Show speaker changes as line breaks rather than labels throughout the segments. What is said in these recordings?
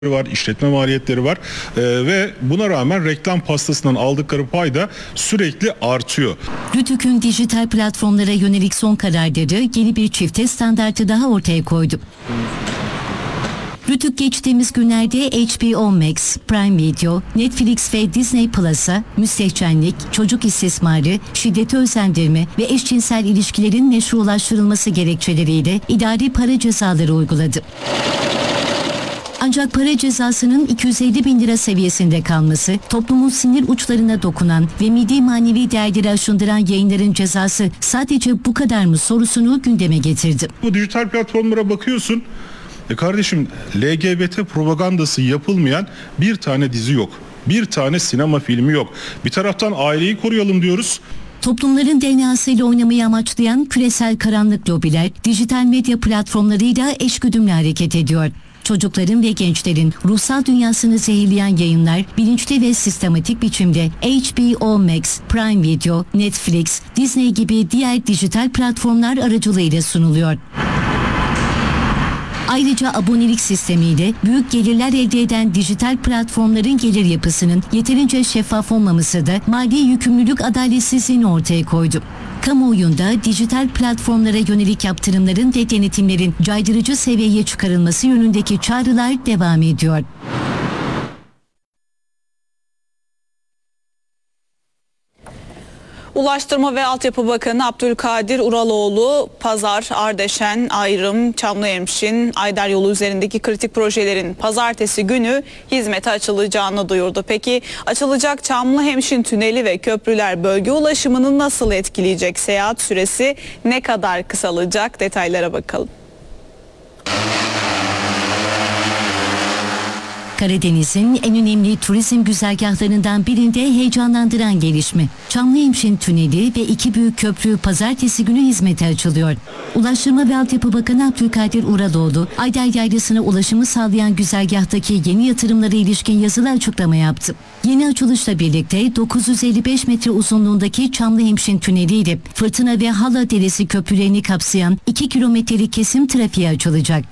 var, işletme maliyetleri var ve buna rağmen reklam pastasından aldıkları pay da sürekli artıyor.
Rütük'ün dijital platformlara yönelik son kararları yeni bir çifte standartı daha ortaya koydu. Rütük geçtiğimiz günlerde HBO Max, Prime Video, Netflix ve Disney Plus'a müstehcenlik, çocuk istismarı, şiddete özendirme ve eşcinsel ilişkilerin meşrulaştırılması gerekçeleriyle idari para cezaları uyguladı. Ancak para cezasının 250 bin lira seviyesinde kalması, toplumun sinir uçlarına dokunan ve middi manevi değerleri aşındıran yayınların cezası sadece bu kadar mı sorusunu gündeme getirdi.
Bu dijital platformlara bakıyorsun, kardeşim LGBT propagandası yapılmayan bir tane dizi yok. Bir tane sinema filmi yok. Bir taraftan aileyi koruyalım diyoruz.
Toplumların DNA'sıyla oynamayı amaçlayan küresel karanlık lobiler dijital medya platformlarıyla eşgüdümlü hareket ediyor. Çocukların ve gençlerin ruhsal dünyasını zehirleyen yayınlar bilinçli ve sistematik biçimde HBO Max, Prime Video, Netflix, Disney gibi diğer dijital platformlar aracılığıyla sunuluyor. Ayrıca abonelik sistemiyle büyük gelirler elde eden dijital platformların gelir yapısının yeterince şeffaf olmaması da mali yükümlülük adaletsizliğini ortaya koydu. Kamuoyunda dijital platformlara yönelik yaptırımların ve denetimlerin caydırıcı seviyeye çıkarılması yönündeki çağrılar devam ediyor.
Ulaştırma ve Altyapı Bakanı Abdülkadir Uraloğlu, Pazar, Ardeşen, Ayrım, Çamlıhemşin, Ayder yolu üzerindeki kritik projelerin pazartesi günü hizmete açılacağını duyurdu. Peki açılacak Çamlıhemşin tüneli ve köprüler bölge ulaşımını nasıl etkileyecek? Seyahat süresi ne kadar kısalacak? Detaylara bakalım.
Karadeniz'in en önemli turizm güzergahlarından birinde heyecanlandıran gelişme. Çamlıhemşin Tüneli ve iki büyük köprü pazartesi günü hizmete açılıyor. Ulaştırma ve Altyapı Bakanı Abdülkadir Uraloğlu, Ayder Yaylası'na ulaşımı sağlayan güzergahtaki yeni yatırımlara ilişkin yazılı açıklama yaptı. Yeni açılışla birlikte 955 metre uzunluğundaki Çamlıhemşin Tüneli ile Fırtına ve Hala Deresi köprülerini kapsayan 2 kilometrelik kesim trafiğe açılacak.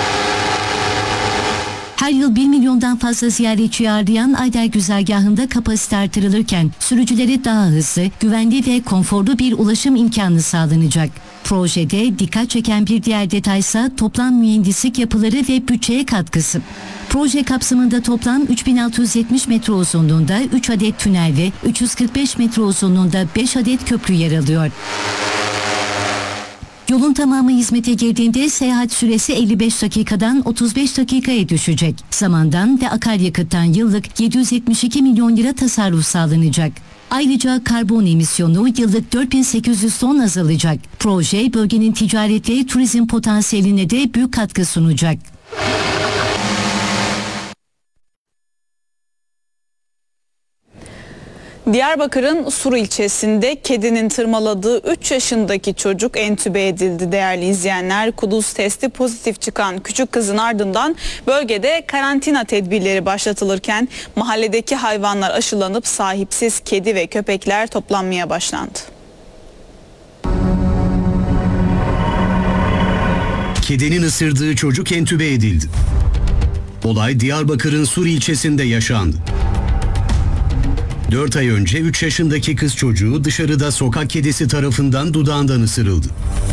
Her yıl 1 milyondan fazla ziyaretçi ağırlayan Ayder güzergahında kapasite artırılırken sürücülere daha hızlı, güvenli ve konforlu bir ulaşım imkanı sağlanacak. Projede dikkat çeken bir diğer detaysa toplam mühendislik yapıları ve bütçeye katkısı. Proje kapsamında toplam 3670 metre uzunluğunda 3 adet tünel ve 345 metre uzunluğunda 5 adet köprü yer alıyor. Yolun tamamı hizmete girdiğinde seyahat süresi 55 dakikadan 35 dakikaya düşecek. Zamandan ve akaryakıttan yıllık 772 milyon lira tasarruf sağlanacak. Ayrıca karbon emisyonu yıllık 4800 ton azalacak. Proje bölgenin ticaret ve turizm potansiyeline de büyük katkı sunacak.
Diyarbakır'ın Sur ilçesinde kedinin tırmaladığı 3 yaşındaki çocuk entübe edildi değerli izleyenler. Kuduz testi pozitif çıkan küçük kızın ardından bölgede karantina tedbirleri başlatılırken mahalledeki hayvanlar aşılanıp sahipsiz kedi ve köpekler toplanmaya başlandı.
Kedinin ısırdığı çocuk entübe edildi. Olay Diyarbakır'ın Sur ilçesinde yaşandı. 4 ay önce 3 yaşındaki kız çocuğu dışarıda sokak kedisi tarafından dudağından ısırıldı.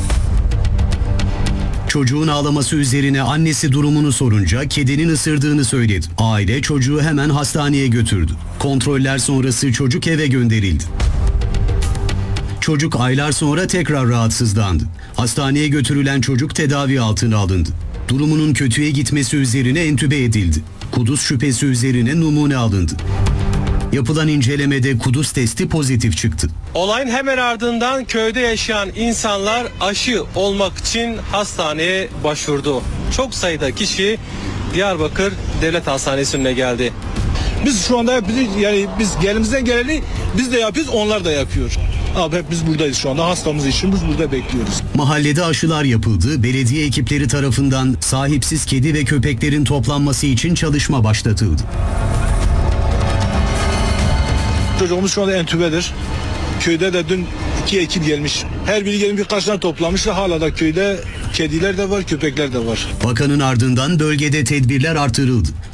Çocuğun ağlaması üzerine annesi durumunu sorunca kedinin ısırdığını söyledi. Aile çocuğu hemen hastaneye götürdü. Kontroller sonrası çocuk eve gönderildi. Çocuk aylar sonra tekrar rahatsızlandı. Hastaneye götürülen çocuk tedavi altına alındı. Durumunun kötüye gitmesi üzerine entübe edildi. Kuduz şüphesi üzerine numune alındı. Yapılan incelemede kuduz testi pozitif çıktı.
Olayın hemen ardından köyde yaşayan insanlar aşı olmak için hastaneye başvurdu. Çok sayıda kişi Diyarbakır Devlet Hastanesi'ne geldi.
Biz şu anda biz elimizden geleni biz de yapıyoruz, onlar da yapıyor. Abi hep biz buradayız şu anda, hastamız için biz burada bekliyoruz.
Mahallede aşılar yapıldı, belediye ekipleri tarafından sahipsiz kedi ve köpeklerin toplanması için çalışma başlatıldı.
Çocuğumuz şu anda entübedir. Köyde de dün 2 ekip gelmiş. Her biri gelip birkaç tane toplamışlar. Hala da köyde kediler de var, köpekler de var.
Bakanın ardından bölgede tedbirler artırıldı.